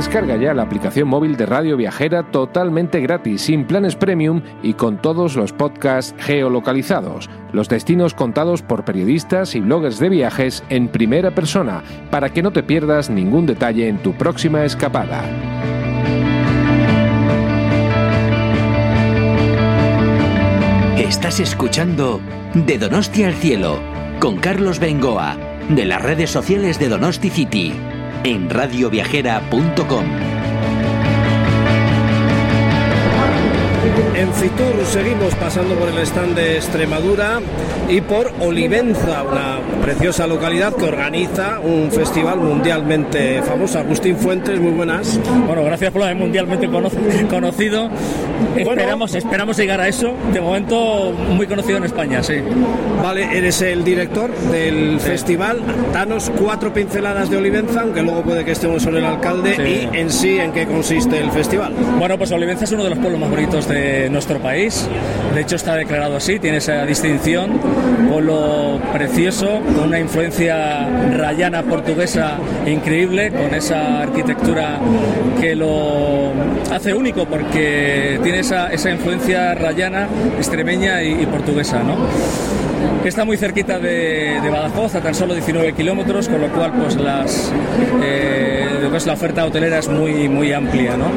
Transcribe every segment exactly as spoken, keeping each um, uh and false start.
Descarga ya la aplicación móvil de Radio Viajera totalmente gratis, sin planes premium y con todos los podcasts geolocalizados, los destinos contados por periodistas y bloggers de viajes en primera persona, para que no te pierdas ningún detalle en tu próxima escapada. Estás escuchando De Donosti al Cielo, con Carlos Bengoa, de las redes sociales de Donosti City, en radio viajera punto com. En Fitur seguimos pasando por el stand de Extremadura y por Olivenza, una preciosa localidad que organiza un festival mundialmente famoso. Agustín Fuentes, muy buenas. Bueno, gracias por lo de mundialmente cono- conocido. Esperamos, bueno, esperamos llegar a eso. De momento, muy conocido en España, sí. Vale, eres el director del sí. festival. Danos cuatro pinceladas de Olivenza, aunque luego puede que estemos sobre el alcalde, sí. y en sí, ¿en qué consiste el festival? Bueno, pues Olivenza es uno de los pueblos más bonitos de nuestro país. De hecho, está declarado así, tiene esa distinción. Pueblo precioso, con una influencia rayana portuguesa increíble, con esa arquitectura que lo hace único, porque tiene esa, esa influencia rayana, extremeña y, y portuguesa, ¿no? Está muy cerquita de, de Badajoz, a tan solo diecinueve kilómetros, con lo cual pues las eh, pues la oferta hotelera es muy, muy amplia, ¿no?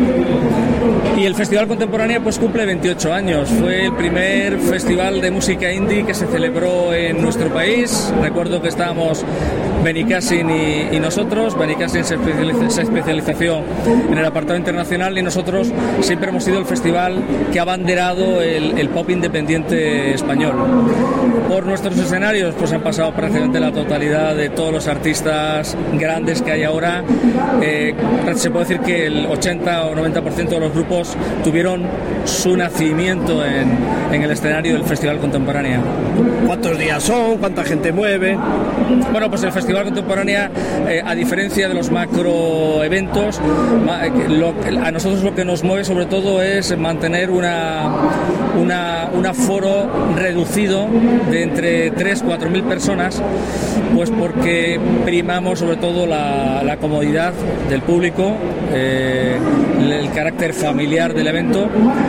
Y el Festival Contemporánea pues cumple veintiocho años. Fue el primer festival de música indie que se celebró en nuestro país. Recuerdo que estábamos Benicassin y, y nosotros. Benicassin se especializa, se especialización en el apartado internacional, y nosotros siempre hemos sido el festival que ha abanderado el, el pop independiente español. Por nuestros escenarios pues han pasado prácticamente la totalidad de todos los artistas grandes que hay ahora. Eh, se puede decir que el ochenta o noventa por ciento de los grupos tuvieron su nacimiento en, en el escenario del Festival Contemporánea. ¿Cuántos días son? ¿Cuánta gente mueve? Bueno, pues el Festival Contemporánea, eh, a diferencia de los macroeventos, lo, a nosotros lo que nos mueve sobre todo es mantener una, una, un aforo reducido de entre tres a cuatro mil personas, pues porque primamos sobre todo la, la comodidad del público, eh, el carácter familiar del evento,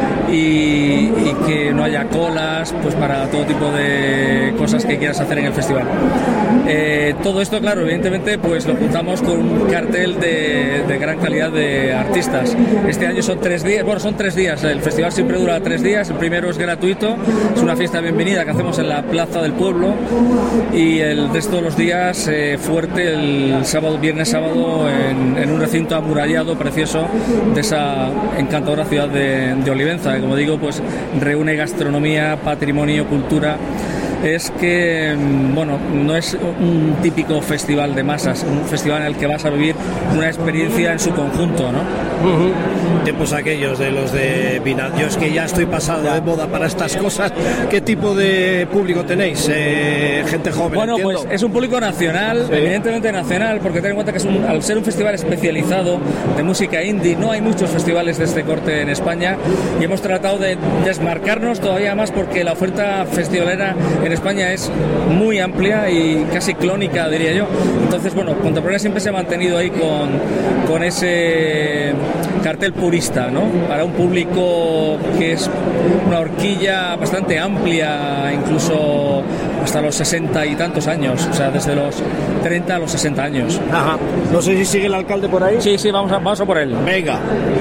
y, y que no haya colas pues para todo tipo de cosas que quieras hacer en el festival. Eh, todo esto, claro, evidentemente pues lo juntamos con un cartel de, de gran calidad de artistas. Este año son tres días, bueno, son tres días, el festival siempre dura tres días. El primero es gratuito, es una fiesta de bienvenida que hacemos en la Plaza del Pueblo, y el resto de los días eh, fuerte el sábado, viernes, sábado en, en un recinto amurallado precioso de esa encantadora ciudad de, de Olivenza, que, como digo, pues reúne gastronomía, patrimonio, cultura. Es que, bueno, no es un típico festival de masas, un festival en el que vas a vivir una experiencia en su conjunto, ¿no? Uh-huh. Tiempos aquellos de los de Vinal. Yo es que ya estoy pasado de moda para estas cosas. ¿Qué tipo de público tenéis? Eh, gente joven, Bueno, entiendo. pues es un público nacional, sí. evidentemente nacional, porque ten en cuenta que es un, al ser un festival especializado de música indie, no hay muchos festivales de este corte en España, y hemos tratado de desmarcarnos todavía más, porque la oferta festivalera en España es muy amplia y casi clónica, diría yo. Entonces, bueno, Contemporánea siempre se ha mantenido ahí con, con ese cartel purista, ¿no? Para un público que es una horquilla bastante amplia, incluso hasta los sesenta y tantos años, o sea, desde los treinta a los sesenta años. Ajá. No sé si sigue el alcalde por ahí. Sí, sí, vamos a, vamos a por él. Venga.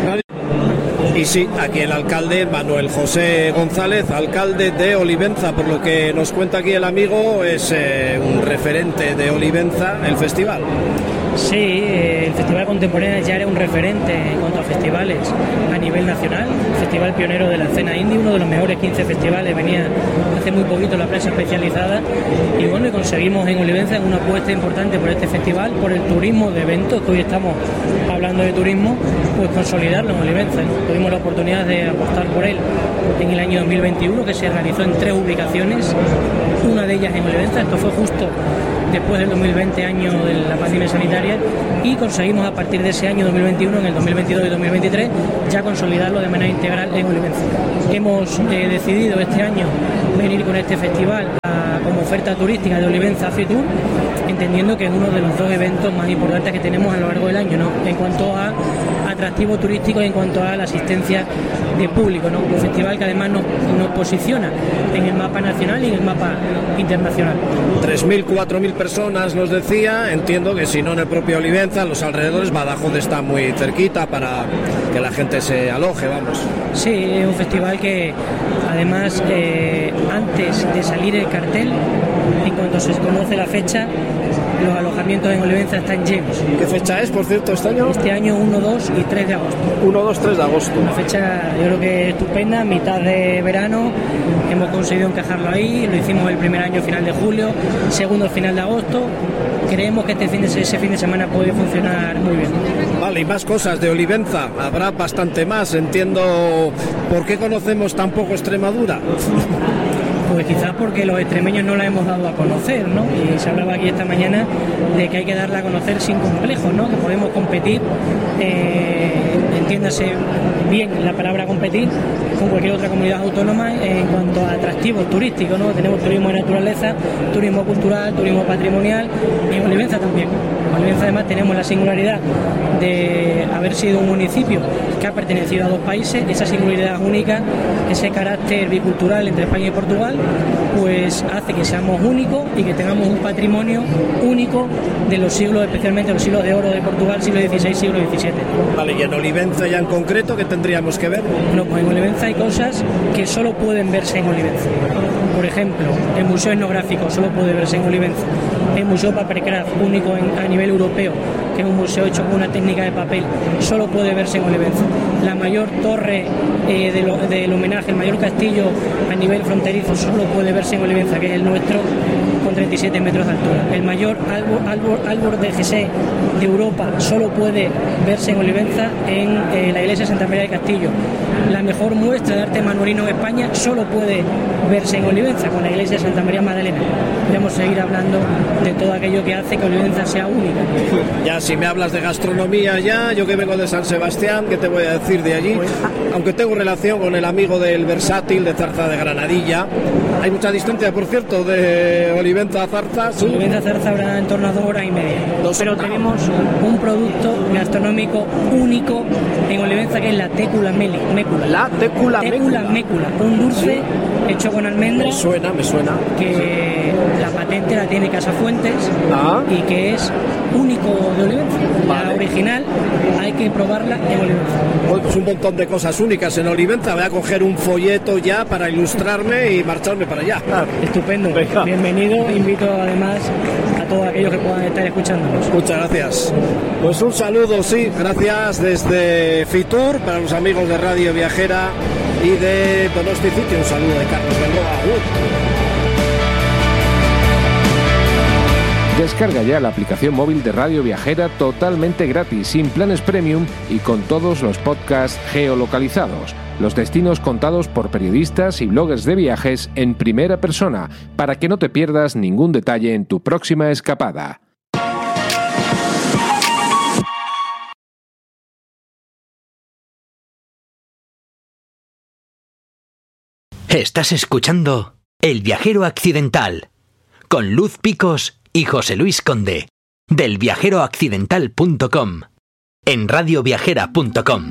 Y sí, aquí el alcalde Manuel José González, alcalde de Olivenza, por lo que nos cuenta aquí el amigo, es eh, un referente de Olivenza, el festival. Sí, el Festival Contemporánea ya era un referente en cuanto a festivales a nivel nacional, festival pionero de la escena indie, uno de los mejores quince festivales, venía hace muy poquito la prensa especializada, y bueno, y conseguimos en Olivenza una apuesta importante por este festival, por el turismo de eventos, que hoy estamos hablando de turismo, pues consolidarlo en Olivenza, ¿no? Tuvimos la oportunidad de apostar por él en el año dos mil veintiuno, que se realizó en tres ubicaciones, una de ellas en Olivenza. Esto fue justo después del dos mil veinte, año de la pandemia sanitaria, y conseguimos a partir de ese año dos mil veintiuno, en el dos mil veintidós y dos mil veintitrés, ya consolidarlo de manera integral en Olivenza. Hemos eh, decidido este año venir con este festival a, como oferta turística de Olivenza Fitur, entendiendo que es uno de los dos eventos más importantes que tenemos a lo largo del año, ¿no? En cuanto a, a atractivo turístico en cuanto a la asistencia de público, ¿no? Un festival que además nos, nos posiciona en el mapa nacional y en el mapa internacional. tres mil, cuatro mil personas nos decía, entiendo que si no en el propio Olivenza, en los alrededores, Badajoz está muy cerquita para que la gente se aloje, vamos. Sí, es un festival que además eh, antes de salir el cartel, en cuanto se conoce la fecha, los alojamientos en Olivenza están llenos. ¿Qué fecha es, por cierto, este año? Este año uno, dos y tres de agosto. uno, dos, tres de agosto. Una fecha, yo creo que estupenda, mitad de verano, hemos conseguido encajarlo ahí, lo hicimos el primer año final de julio, segundo final de agosto, creemos que este fin de, ese fin de semana puede funcionar muy bien. Vale, y más cosas de Olivenza, habrá bastante más, entiendo. ¿Por qué conocemos tan poco Extremadura? Pues quizás porque los extremeños no la hemos dado a conocer, ¿no? Y se hablaba aquí esta mañana de que hay que darla a conocer sin complejos, ¿no? Que podemos competir, eh, entiéndase bien la palabra competir, con cualquier otra comunidad autónoma en cuanto a atractivos turísticos, ¿no? Tenemos turismo de naturaleza, turismo cultural, turismo patrimonial y en Olivenza también. En Olivenza además tenemos la singularidad de haber sido un municipio que ha pertenecido a dos países, esa singularidad única, ese carácter bicultural entre España y Portugal, pues hace que seamos únicos y que tengamos un patrimonio único de los siglos, especialmente los siglos de oro de Portugal, siglo dieciséis, siglo diecisiete. Vale, y en Olivenza ya en concreto, ¿qué tendríamos que ver? No, pues en Olivenza hay cosas que solo pueden verse en Olivenza. Por ejemplo, el Museo Etnográfico solo puede verse en Olivenza. El Museo Papercraft, único en, a nivel europeo, que es un museo hecho con una técnica de papel, solo puede verse en Olivenza. La mayor torre eh, de lo, del homenaje, el mayor castillo a nivel fronterizo, solo puede verse en Olivenza, que es el nuestro, con treinta y siete metros de altura. El mayor árbol, árbol, árbol de Gesé de Europa solo puede verse en Olivenza, en eh, la iglesia de Santa María del Castillo. La mejor muestra de arte manuelino de España solo puede verse en Olivenza, con la iglesia de Santa María Magdalena. Podemos seguir hablando de todo aquello que hace que Olivenza sea única. Ya, si me hablas de gastronomía ya, yo que vengo de San Sebastián, ¿qué te voy a decir de allí? Aunque tengo relación con el amigo del Versátil, de Zarza de Granadilla. Hay mucha distancia, por cierto, de Olivenza a Zarza. Sí, Olivenza a Zarza habrá en torno a dos horas y media. Dos Pero horas. Tenemos un producto gastronómico único en Olivenza, que es la técula mécula. La técula, técula mécula. Un dulce hecho con almendra. Me suena, me suena. Que la patente la tiene Casafuentes ah. y que es único de Olivenza. Vale. La original hay que probarla en Olivenza. Pues, pues un montón de cosas únicas en Olivenza. Voy a coger un folleto ya para ilustrarme y marcharme para allá. Ah, estupendo. Venga. Bienvenido. Invito además a todos aquellos que puedan estar escuchándonos. Muchas gracias. Pues un saludo, sí, gracias desde Fitur para los amigos de Radio Viajera y de Donosti City. Un saludo de Carlos Bengoa. Descarga ya la aplicación móvil de Radio Viajera totalmente gratis, sin planes premium y con todos los podcasts geolocalizados. Los destinos contados por periodistas y bloggers de viajes en primera persona, para que no te pierdas ningún detalle en tu próxima escapada. Estás escuchando El Viajero Accidental, con Luz Picos y José Luis Conde, del viajero accidental punto com, en radio viajera punto com.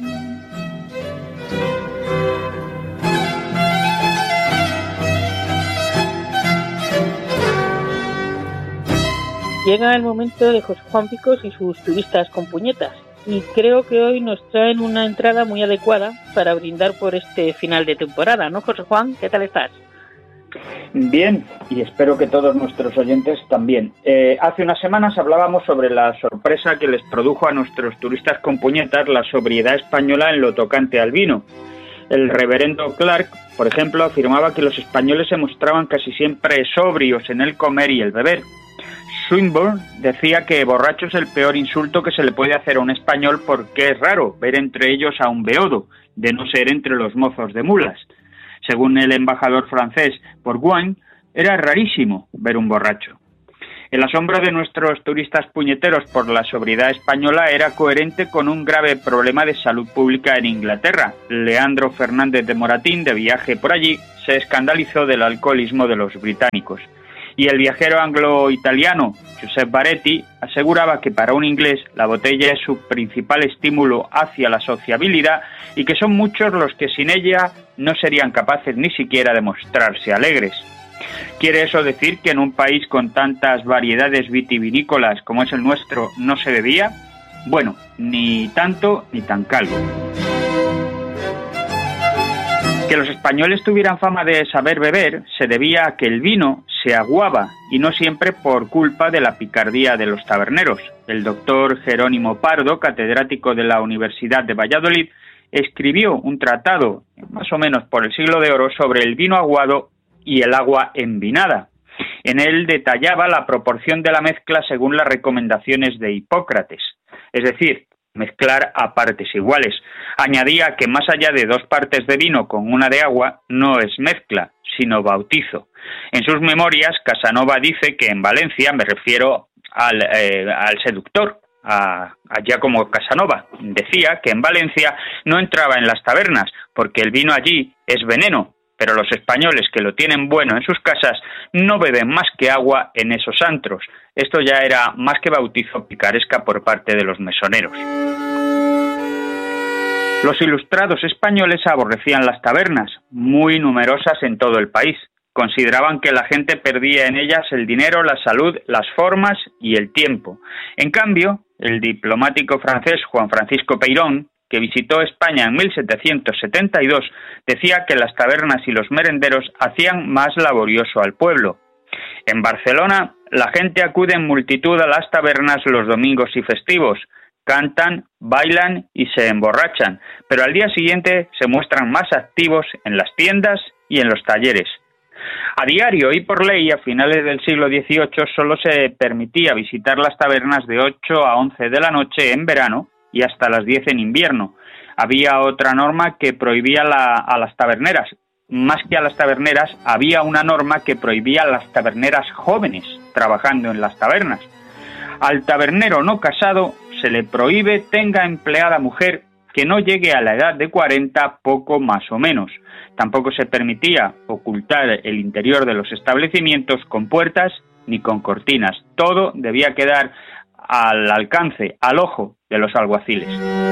Llega el momento de José Juan Picos y sus turistas con puñetas, y creo que hoy nos traen una entrada muy adecuada para brindar por este final de temporada, ¿no, José Juan? ¿Qué tal estás? Bien, y espero que todos nuestros oyentes también. Eh, hace unas semanas hablábamos sobre la sorpresa que les produjo a nuestros turistas con puñetas la sobriedad española en lo tocante al vino. El reverendo Clark, por ejemplo, afirmaba que los españoles se mostraban casi siempre sobrios en el comer y el beber. Swinburne decía que borracho es el peor insulto que se le puede hacer a un español porque es raro ver entre ellos a un beodo, de no ser entre los mozos de mulas. Según el embajador francés Bourgoin, era rarísimo ver un borracho. El asombro de nuestros turistas puñeteros por la sobriedad española era coherente con un grave problema de salud pública en Inglaterra. Leandro Fernández de Moratín, de viaje por allí, se escandalizó del alcoholismo de los británicos. Y el viajero anglo-italiano Giuseppe Baretti aseguraba que para un inglés la botella es su principal estímulo hacia la sociabilidad y que son muchos los que sin ella no serían capaces ni siquiera de mostrarse alegres. ¿Quiere eso decir que en un país con tantas variedades vitivinícolas como es el nuestro no se bebía? Bueno, ni tanto ni tan calvo. Que los españoles tuvieran fama de saber beber se debía a que el vino se aguaba, y no siempre por culpa de la picardía de los taberneros. El doctor Jerónimo Pardo, catedrático de la Universidad de Valladolid, escribió un tratado, más o menos por el siglo de oro, sobre el vino aguado y el agua envinada. En él detallaba la proporción de la mezcla según las recomendaciones de Hipócrates, es decir, mezclar a partes iguales. Añadía que más allá de dos partes de vino con una de agua no es mezcla, sino bautizo. En sus memorias, Casanova dice que en Valencia, me refiero al, eh, al seductor, a, a Giacomo Casanova, decía que en Valencia no entraba en las tabernas porque el vino allí es veneno, pero los españoles que lo tienen bueno en sus casas no beben más que agua en esos antros. Esto ya era más que bautizo picaresca por parte de los mesoneros. Los ilustrados españoles aborrecían las tabernas, muy numerosas en todo el país. Consideraban que la gente perdía en ellas el dinero, la salud, las formas y el tiempo. En cambio, el diplomático francés Juan Francisco Peirón, que visitó España en mil setecientos setenta y dos, decía que las tabernas y los merenderos hacían más laborioso al pueblo. En Barcelona, la gente acude en multitud a las tabernas los domingos y festivos, cantan, bailan y se emborrachan, pero al día siguiente se muestran más activos en las tiendas y en los talleres. A diario y por ley, a finales del siglo dieciocho, solo se permitía visitar las tabernas de ocho a once de la noche en verano y hasta las diez en invierno. Había otra norma que prohibía la, a las taberneras. Más que a las taberneras, había una norma que prohibía a las taberneras jóvenes trabajando en las tabernas. Al tabernero no casado se le prohíbe tenga empleada mujer que no llegue a la edad de cuarenta, poco más o menos. Tampoco se permitía ocultar el interior de los establecimientos con puertas ni con cortinas. Todo debía quedar al alcance, al ojo de los alguaciles.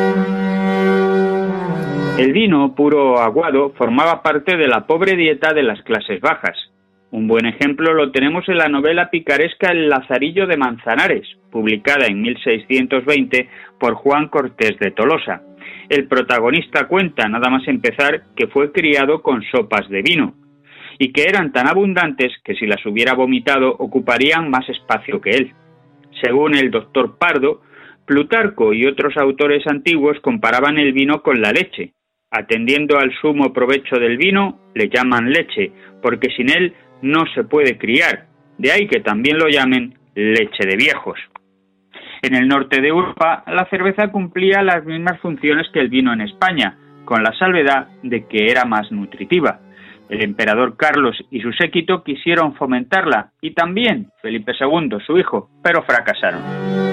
El vino puro aguado formaba parte de la pobre dieta de las clases bajas. Un buen ejemplo lo tenemos en la novela picaresca El Lazarillo de Manzanares, publicada en mil seiscientos veinte por Juan Cortés de Tolosa. El protagonista cuenta, nada más empezar, que fue criado con sopas de vino, y que eran tan abundantes que si las hubiera vomitado ocuparían más espacio que él. Según el doctor Pardo, Plutarco y otros autores antiguos comparaban el vino con la leche. Atendiendo al sumo provecho del vino, le llaman leche, porque sin él no se puede criar, de ahí que también lo llamen leche de viejos. En el norte de Europa, la cerveza cumplía las mismas funciones que el vino en España, con la salvedad de que era más nutritiva. El emperador Carlos y su séquito quisieron fomentarla, y también Felipe segundo, su hijo, pero fracasaron.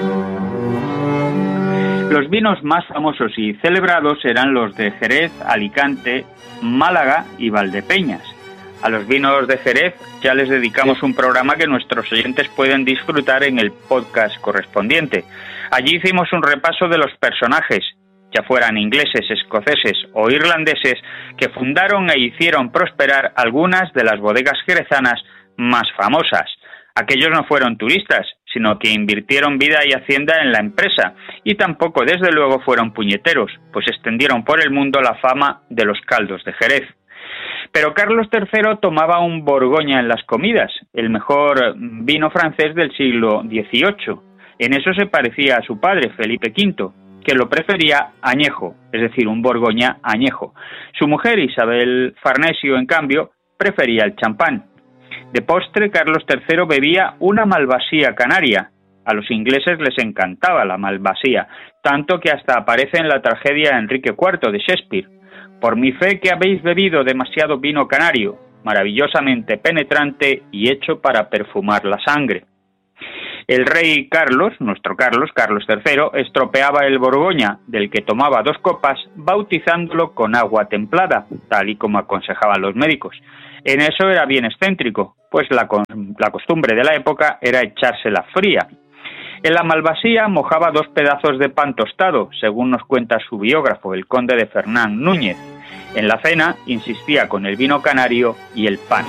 Los vinos más famosos y celebrados eran los de Jerez, Alicante, Málaga y Valdepeñas. A los vinos de Jerez ya les dedicamos un programa que nuestros oyentes pueden disfrutar en el podcast correspondiente. Allí hicimos un repaso de los personajes, ya fueran ingleses, escoceses o irlandeses, que fundaron e hicieron prosperar algunas de las bodegas jerezanas más famosas. Aquellos no fueron turistas, sino que invirtieron vida y hacienda en la empresa, y tampoco, desde luego, fueron puñeteros, pues extendieron por el mundo la fama de los caldos de Jerez. Pero Carlos tercero tomaba un Borgoña en las comidas, el mejor vino francés del siglo dieciocho. En eso se parecía a su padre, Felipe quinto, que lo prefería añejo, es decir, un Borgoña añejo. Su mujer, Isabel Farnesio, en cambio, prefería el champán. De postre, Carlos tercero bebía una malvasía canaria. A los ingleses les encantaba la malvasía, tanto que hasta aparece en la tragedia Enrique cuarto de Shakespeare. Por mi fe que habéis bebido demasiado vino canario, maravillosamente penetrante y hecho para perfumar la sangre. El rey Carlos, nuestro Carlos, Carlos tercero, estropeaba el Borgoña, del que tomaba dos copas, bautizándolo con agua templada, tal y como aconsejaban los médicos. En eso era bien excéntrico, pues la, la costumbre de la época era echársela fría. En la malvasía mojaba dos pedazos de pan tostado, según nos cuenta su biógrafo, el conde de Fernán Núñez. En la cena insistía con el vino canario y el pan.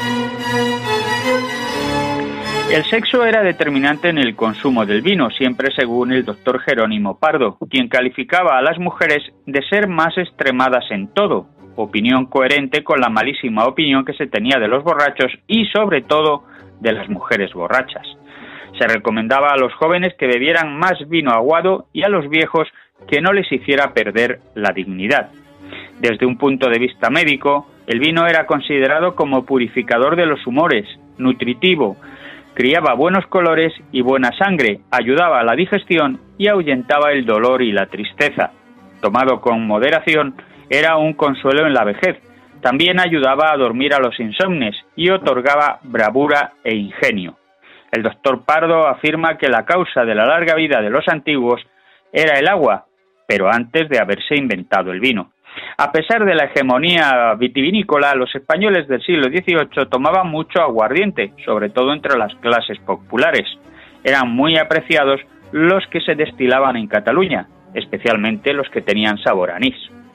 El sexo era determinante en el consumo del vino, siempre según el doctor Jerónimo Pardo, quien calificaba a las mujeres de ser más extremadas en todo, opinión coherente con la malísima opinión que se tenía de los borrachos y, sobre todo, de las mujeres borrachas. Se recomendaba a los jóvenes que bebieran más vino aguado y a los viejos que no les hiciera perder la dignidad. Desde un punto de vista médico, el vino era considerado como purificador de los humores, nutritivo, criaba buenos colores y buena sangre, ayudaba a la digestión y ahuyentaba el dolor y la tristeza. Tomado con moderación, era un consuelo en la vejez. También ayudaba a dormir a los insomnes y otorgaba bravura e ingenio. El doctor Pardo afirma que la causa de la larga vida de los antiguos era el agua, pero antes de haberse inventado el vino. A pesar de la hegemonía vitivinícola, los españoles del siglo dieciocho tomaban mucho aguardiente, sobre todo entre las clases populares. Eran muy apreciados los que se destilaban en Cataluña, especialmente los que tenían sabor a anís.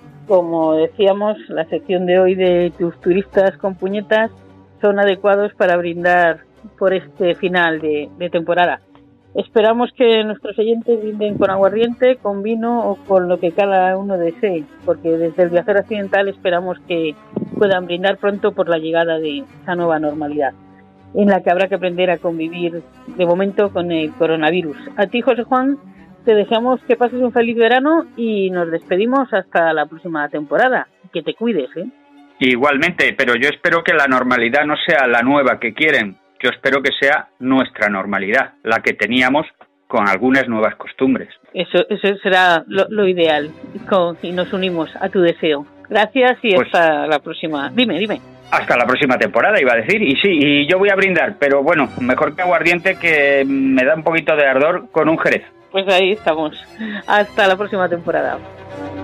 Como decíamos, la sección de hoy de tus turistas con puñetas son adecuados para brindar por este final de, de temporada. Esperamos que nuestros oyentes brinden con aguardiente, con vino o con lo que cada uno desee, porque desde el Viajero Accidental esperamos que puedan brindar pronto por la llegada de esa nueva normalidad, en la que habrá que aprender a convivir de momento con el coronavirus. A ti, José Juan, te deseamos que pases un feliz verano y nos despedimos hasta la próxima temporada. Que te cuides, ¿eh? Igualmente, pero yo espero que la normalidad no sea la nueva que quieren. Yo espero que sea nuestra normalidad, la que teníamos con algunas nuevas costumbres. Eso, eso será lo, lo ideal, con, y nos unimos a tu deseo. Gracias y pues, hasta la próxima. Dime, dime. Hasta la próxima temporada, iba a decir. Y sí, y yo voy a brindar, pero bueno, mejor que aguardiente, que me da un poquito de ardor, con un jerez. Pues ahí estamos. Hasta la próxima temporada.